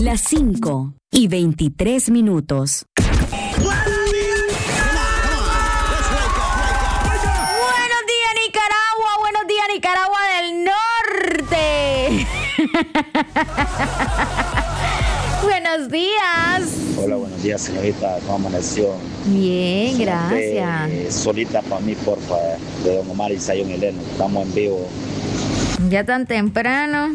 Las 5:23. Nicaragua del Norte. Buenos días. Hola, buenos días, señorita. ¿Cómo amaneció? Bien, gracias. Solita para mí, porfa, de Don Omar y Zion y Lennon. Estamos en vivo. Ya tan temprano.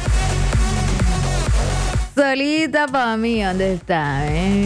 Solita para mí, ¿dónde está?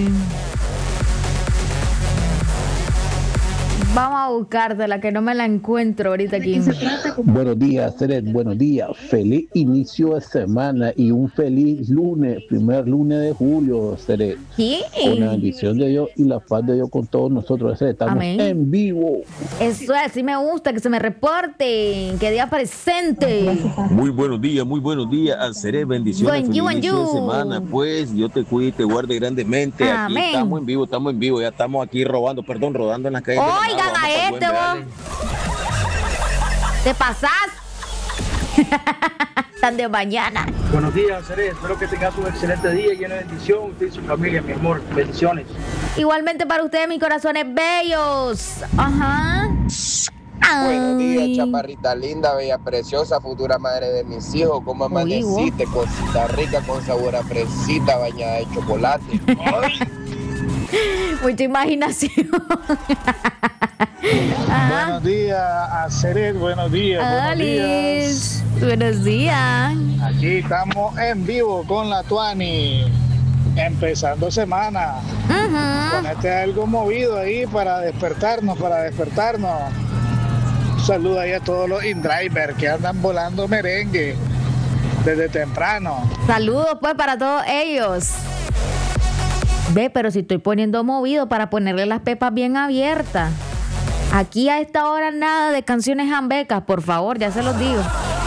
Vamos a buscártela, que no me la encuentro ahorita aquí. Buenos días, Ceret, buenos días. Feliz inicio de semana y un feliz lunes, primer lunes de julio, Ceret. ¿Sí? Con la bendición de Dios y la paz de Dios con todos nosotros, Ceret. Estamos Amén. En vivo. Eso es, sí me gusta, que se me reporten, que día presente. Muy buenos días, Ceret, bendiciones, feliz inicio de semana. Pues Dios te cuide y te guarde grandemente. Amén. Aquí estamos en vivo, ya estamos aquí rodando en las calles. Oigan a este, vos. ¿Te pasás? Tan de mañana. Buenos días, Ceret. Espero que tengas un excelente día lleno de bendición. Usted y su familia, mi amor. Bendiciones. Igualmente para ustedes, mis corazones bellos. Ajá. Buenos días, Ay. chaparrita linda, bella, preciosa, futura madre de mis hijos. ¿Cómo amaneciste? Cosita rica, con sabor a fresita, bañada de chocolate. Ay. Mucha imaginación. Buenos días a Ceret, buenos días. Alice. Buenos días. Aquí estamos en vivo con la Tuani, empezando semana. Ponete algo movido ahí para despertarnos. Un saludo ahí a todos los in-drivers que andan volando merengue desde temprano. Saludos pues para todos ellos. Ve, pero si estoy poniendo movido para ponerle las pepas bien abiertas. Aquí a esta hora nada de canciones jambecas, por favor, ya se los digo.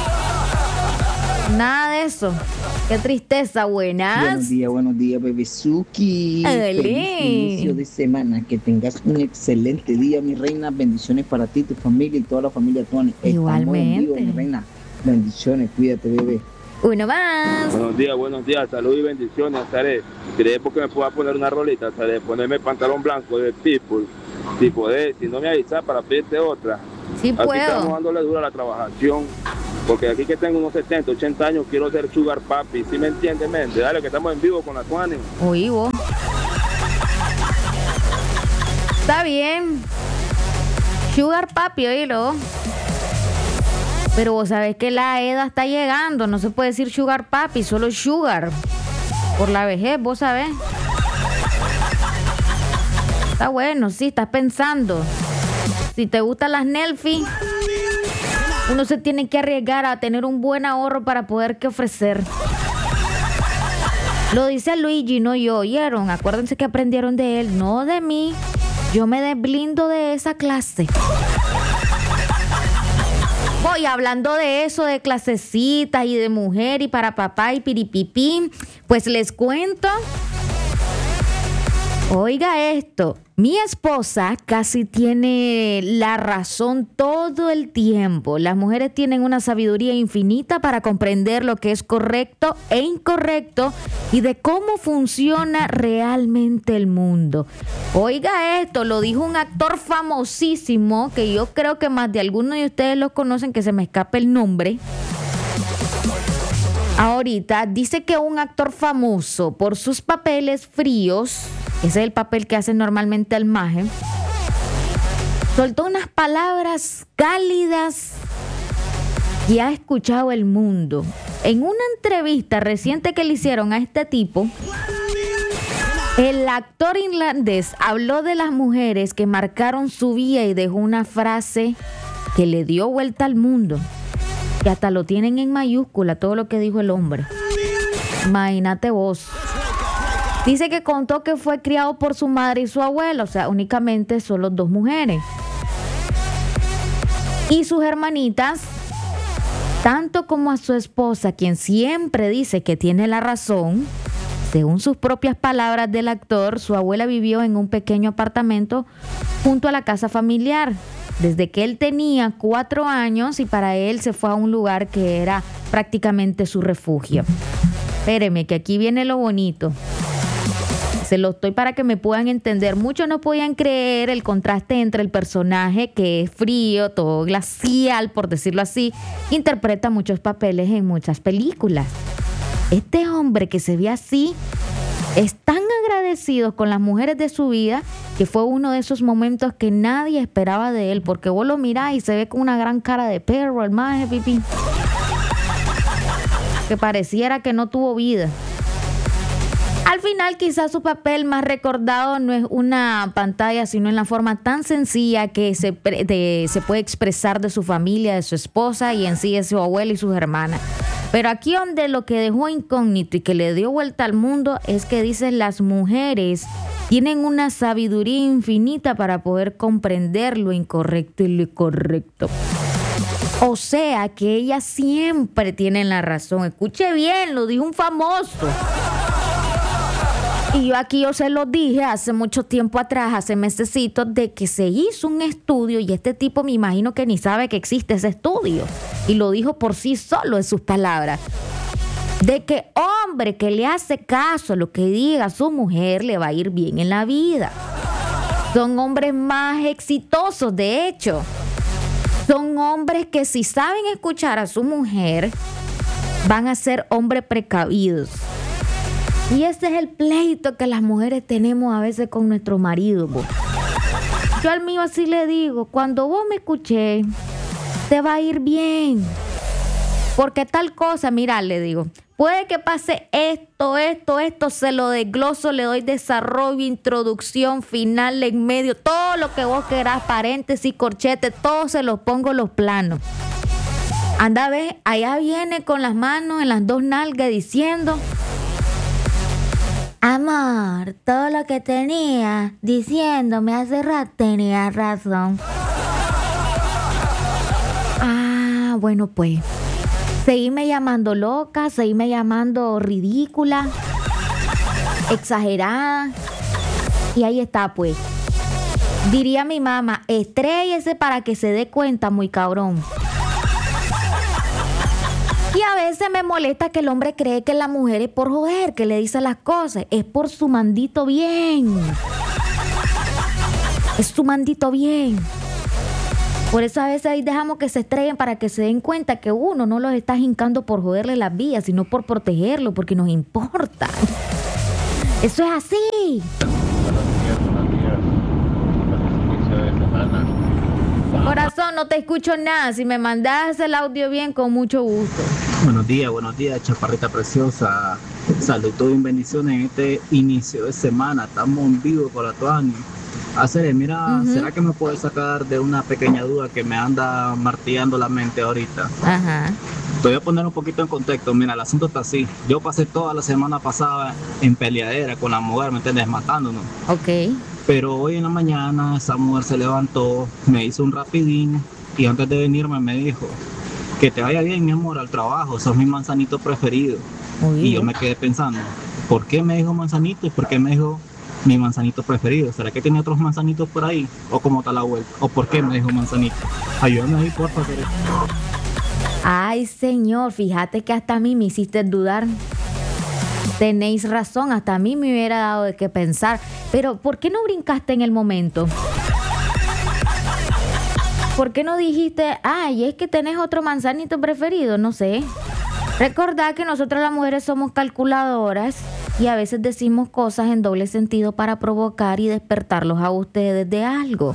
Nada de eso. Qué tristeza, buenas. Buenos días, Bebezuki. Feliz inicio de semana. Que tengas un excelente día, mi reina. Bendiciones para ti, tu familia y toda la familia Tuani. Igualmente. Estamos en vivo, mi reina. Bendiciones, cuídate, bebé. Uno más. Buenos días, salud y bendiciones, Ceret. ¿Crees porque me pueda poner una rolita, Ceret? Ponerme pantalón blanco de People. Si podés, si no me avisas para pedirte otra. Sí Aquí puedo. estamos dándole dura a la trabajación. Porque aquí que tengo unos 70, 80 años, quiero ser sugar papi. ¿Sí me entiendes, mente? Dale, que estamos en vivo con la Tuani. Uy, vos. Está bien. Sugar papi, oílo. Pero vos sabés que la edad está llegando. No se puede decir sugar papi, solo sugar. Por la vejez, vos sabés. Está bueno, sí, estás pensando. Si te gustan las Nelfi, uno se tiene que arriesgar a tener un buen ahorro para poder que ofrecer. Lo dice Luigi, no yo, ¿oyeron? Acuérdense que aprendieron de él, no de mí. Yo me desblindo de esa clase. Voy hablando de eso, de clasecitas y de mujer y para papá y piripipí. Pues les cuento. Oiga esto, mi esposa casi tiene la razón todo el tiempo. Las mujeres tienen una sabiduría infinita para comprender lo que es correcto e incorrecto y de cómo funciona realmente el mundo. Oiga esto, lo dijo un actor famosísimo que yo creo que más de alguno de ustedes lo conocen, que se me escape el nombre. Ahorita dice que un actor famoso por sus papeles fríos, ese es el papel que hace normalmente el maje, soltó unas palabras cálidas que ha escuchado el mundo. En una entrevista reciente que le hicieron a este tipo, el actor irlandés habló de las mujeres que marcaron su vida y dejó una frase que le dio vuelta al mundo. Que hasta lo tienen en mayúscula todo lo que dijo el hombre. Imagínate vos. Dice que contó que fue criado por su madre y su abuela, o sea, únicamente solo dos mujeres. Y sus hermanitas, tanto como a su esposa, quien siempre dice que tiene la razón, según sus propias palabras del actor, su abuela vivió en un pequeño apartamento junto a la casa familiar desde que él tenía 4 años y para él se fue a un lugar que era prácticamente su refugio. Espéreme, que aquí viene lo bonito. Se lo estoy para que me puedan entender. Muchos no podían creer el contraste entre el personaje que es frío, todo glacial, por decirlo así, interpreta muchos papeles en muchas películas. Este hombre que se ve así es tan agradecido con las mujeres de su vida que fue uno de esos momentos que nadie esperaba de él, porque vos lo mirás y se ve con una gran cara de perro, el maje, pipí, que pareciera que no tuvo vida. Al final, quizás su papel más recordado no es una pantalla, sino en la forma tan sencilla que se puede expresar de su familia, de su esposa y en sí de su abuela y sus hermanas. Pero aquí donde lo que dejó incógnito y que le dio vuelta al mundo es que dice: las mujeres tienen una sabiduría infinita para poder comprender lo incorrecto y lo correcto. O sea, que ellas siempre tienen la razón. Escuche bien, lo dijo un famoso. Y yo se lo dije hace mucho tiempo atrás, hace mesecitos, de que se hizo un estudio y este tipo me imagino que ni sabe que existe ese estudio. Y lo dijo por sí solo en sus palabras. De que hombre que le hace caso a lo que diga su mujer le va a ir bien en la vida. Son hombres más exitosos, de hecho. Son hombres que si saben escuchar a su mujer, van a ser hombres precavidos. Y ese es el pleito que las mujeres tenemos a veces con nuestro marido. Yo al mío así le digo: cuando vos me escuché, te va a ir bien. Porque tal cosa, mira, le digo, puede que pase esto, se lo desgloso, le doy desarrollo, introducción, final, en medio, todo lo que vos querás, paréntesis, corchete, todo se los pongo los planos. Anda, ve, allá viene con las manos en las dos nalgas diciendo: amor, todo lo que tenía diciéndome hace rato tenía razón. Ah, bueno pues, seguime llamando loca, seguime llamando ridícula, exagerada. Y ahí está pues. Diría mi mamá: estréllese para que se dé cuenta, muy cabrón. Y a veces me molesta que el hombre cree que la mujer es por joder, que le dice las cosas. Es por su mandito bien. Es su mandito bien. Por eso a veces ahí dejamos que se estrellen para que se den cuenta que uno no los está hincando por joderle las vías, sino por protegerlo, porque nos importa. Eso es así. Corazón, no te escucho nada. Si me mandas el audio bien, con mucho gusto. Buenos días, chaparrita preciosa. Saludos y bendiciones en este inicio de semana. Estamos en vivo con la Tuani. Hacer, mira, ¿será que me puedes sacar de una pequeña duda que me anda martillando la mente ahorita? Ajá. Te voy a poner un poquito en contexto. Mira, el asunto está así. Yo pasé toda la semana pasada en peleadera con la mujer, ¿me entiendes? Matándonos. Ok. Pero hoy en la mañana esa mujer se levantó, me hizo un rapidín y antes de venirme me dijo: que te vaya bien, mi amor, al trabajo, sos mi manzanito preferido. Y yo me quedé pensando, ¿por qué me dijo manzanito y por qué me dijo mi manzanito preferido? ¿Será que tiene otros manzanitos por ahí? ¿O cómo está la vuelta? ¿O por qué me dijo manzanito? Ayúdame ahí, por favor. Ay, señor, fíjate que hasta a mí me hiciste dudar. Tenéis razón, hasta a mí me hubiera dado de qué pensar. Pero, ¿por qué no brincaste en el momento? ¿Por qué no dijiste: ay, es que tenés otro manzanito preferido? No sé. Recordad que nosotras las mujeres somos calculadoras y a veces decimos cosas en doble sentido para provocar y despertarlos a ustedes de algo.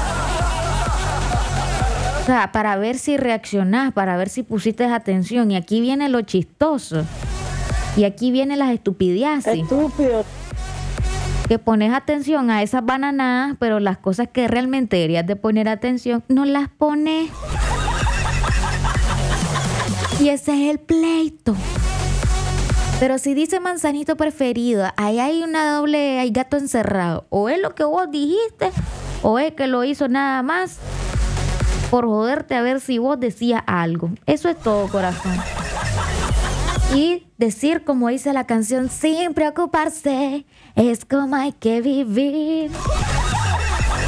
O sea, para ver si reaccionás, para ver si pusiste atención. Y aquí viene lo chistoso. Y aquí vienen las estupideces. Estúpido. Que pones atención a esas bananadas, pero las cosas que realmente deberías de poner atención, no las pones. Y ese es el pleito. Pero si dice manzanito preferido, ahí hay hay gato encerrado. O es lo que vos dijiste, o es que lo hizo nada más por joderte a ver si vos decías algo. Eso es todo, corazón. Y decir, como dice la canción, sin preocuparse, es como hay que vivir.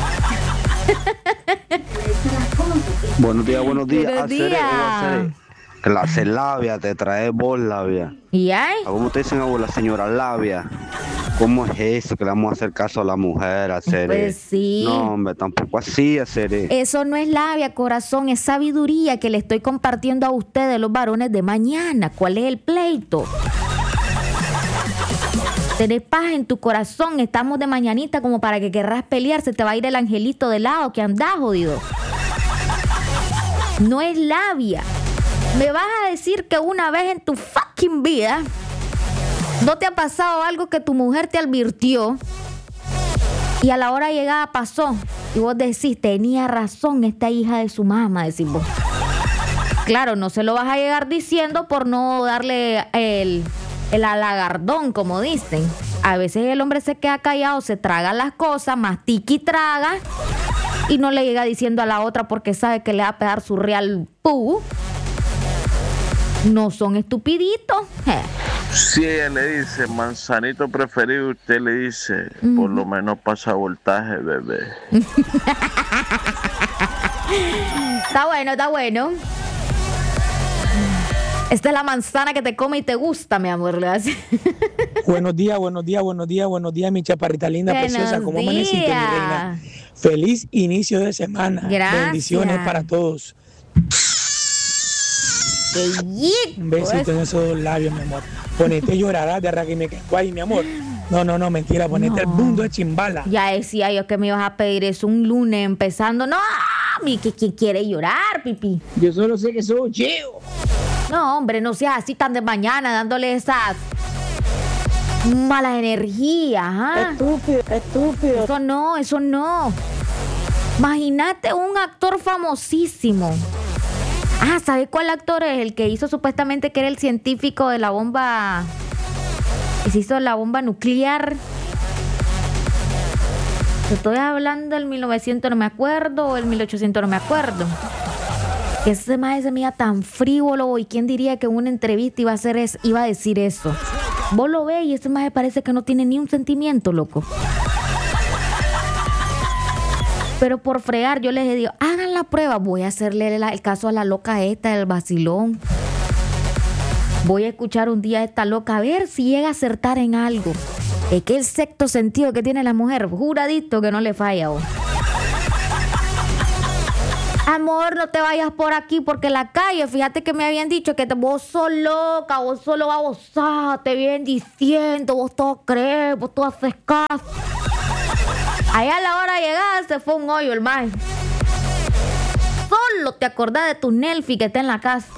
Buenos días. Clase labia, te trae vos labia. ¿Y ay? ¿Cómo te dicen a la señora labia? ¿Cómo es eso que le vamos a hacer caso a la mujer, hacer? Pues sí. No, hombre, tampoco así, hacer. Eso no es labia, corazón, es sabiduría que le estoy compartiendo a ustedes, los varones de mañana. ¿Cuál es el pleito? Tenés paz en tu corazón, estamos de mañanita como para que querrás pelear, se te va a ir el angelito de lado que andás, jodido. No es labia. Me vas a decir que una vez en tu fucking vida no te ha pasado algo que tu mujer te advirtió y a la hora llegada pasó y vos decís, tenía razón esta hija de su mamá, decís vos. Claro, no se lo vas a llegar diciendo por no darle el alagardón, como dicen. A veces el hombre se queda callado, se traga las cosas, mastica y traga y no le llega diciendo a la otra porque sabe que le va a pegar su real pu. No son estupiditos. Si ella le dice manzanito preferido, usted le dice por lo menos pasa voltaje, bebé. Está bueno, está bueno. Esta es la manzana que te come y te gusta, mi amor. Buenos días, mi chaparrita linda, preciosa. ¿Cómo amaneciste, mi reina? Feliz inicio de semana. Gracias. Bendiciones para todos. Un besito en esos dos labios, mi amor. Ponete a llorar de que me quedo ahí, mi amor. No, mentira, ponete el mundo de chimbala. Ya decía yo que me ibas a pedir eso un lunes empezando. No, ¿quién quiere llorar, pipi? Yo solo sé que soy chivo. No, hombre, no seas así tan de mañana dándole esas malas energías. ¿Ah? Estúpido. Eso no. Imagínate un actor famosísimo. ¿Sabes cuál actor es? El que hizo supuestamente que era el científico de la bomba. Que se hizo la bomba nuclear. Te estoy hablando del 1900, no me acuerdo, o el 1800, no me acuerdo. Que ese maestro se mira tan frívolo, y quién diría que en una entrevista iba a decir eso. Vos lo ves y ese maestro parece que no tiene ni un sentimiento, loco. Pero por fregar yo les digo, hagan la prueba. Voy a hacerle el caso a la loca esta del vacilón. Voy a escuchar un día a esta loca a ver si llega a acertar en algo. Es que el sexto sentido que tiene la mujer, juradito que no le falla. ¿O? Amor, no te vayas por aquí porque la calle, fíjate que me habían dicho que vos sos loca, vos solo babosá, te vienen diciendo, vos todo crees, vos todo haces caso. Allá a la hora de llegar se fue un hoyo el mae. Solo te acordás de tu Nelfi que está en la casa.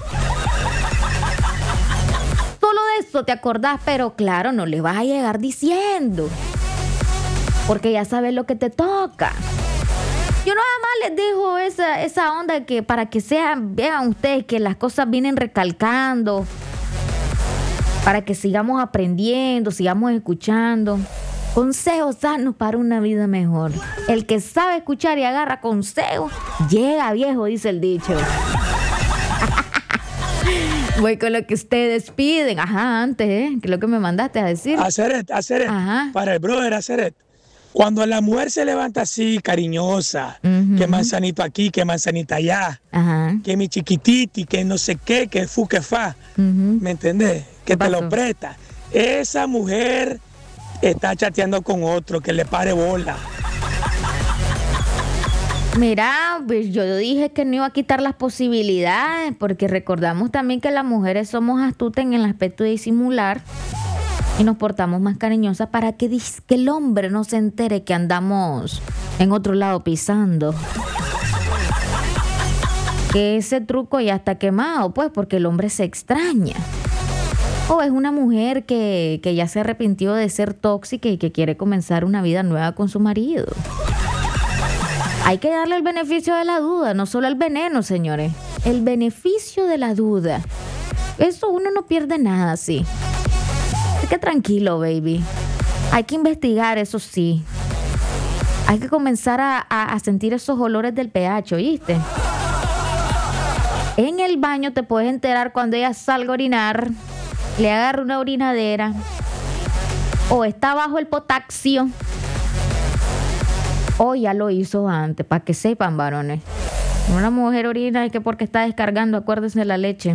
Solo de eso te acordás, pero claro, no le vas a llegar diciendo. Porque ya sabes lo que te toca. Yo nada más les dejo esa onda que para que vean ustedes que las cosas vienen recalcando. Para que sigamos aprendiendo, sigamos escuchando. Consejos sanos para una vida mejor. El que sabe escuchar y agarra consejos, llega viejo, dice el dicho. Voy con lo que ustedes piden. Antes, que es lo que me mandaste a decir. Hacer para el brother, hacer. Cuando la mujer se levanta así, cariñosa, que manzanito aquí, que manzanita allá, que mi chiquititi, que no sé qué, que fu, que fa, ¿me entendés? Que te lo presta. Esa mujer está chateando con otro, que le pare bola. Mira, pues yo dije que no iba a quitar las posibilidades, porque recordamos también que las mujeres somos astutas en el aspecto de disimular y nos portamos más cariñosas para que el hombre no se entere que andamos en otro lado pisando. Que ese truco ya está quemado, pues, porque el hombre se extraña. O es una mujer que ya se arrepintió de ser tóxica y que quiere comenzar una vida nueva con su marido. Hay que darle el beneficio de la duda, no solo el veneno, señores. El beneficio de la duda. Eso uno no pierde nada, sí. Así que tranquilo, baby. Hay que investigar, eso sí. Hay que comenzar a sentir esos olores del pH, ¿oíste? En el baño te puedes enterar cuando ella salga a orinar, le agarra una orinadera o está bajo el potasio o ya lo hizo antes, para que sepan, varones. Una mujer orina es que porque está descargando, acuérdese de la leche.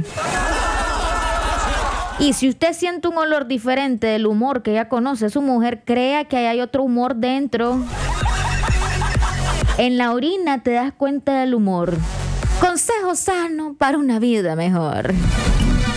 Y si usted siente un olor diferente del humor que ya conoce su mujer, crea que hay otro humor dentro. En la orina te das cuenta del humor. Consejo sano para una vida mejor.